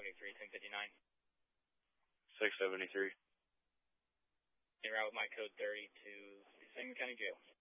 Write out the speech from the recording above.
673, 1059. 673. En route with my code 30 to Sangamon County Jail.